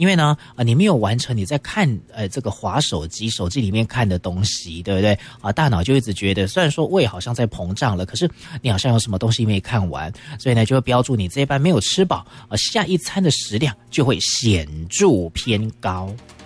因为呢你没有完成你在看这个滑手机里面看的东西，对不对啊？大脑就一直觉得虽然说胃好像在膨胀了，可是你好像有什么东西没看完，所以呢就会标注你这一班没有吃饱，下一餐的食量就会显著偏高。